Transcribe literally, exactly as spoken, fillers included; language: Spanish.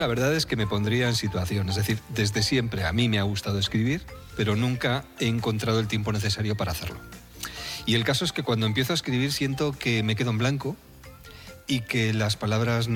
La verdad es que me pondría en situación, es decir, desde siempre a mí me ha gustado escribir, pero nunca he encontrado el tiempo necesario para hacerlo. Y el caso es que cuando empiezo a escribir siento que me quedo en blanco y que las palabras no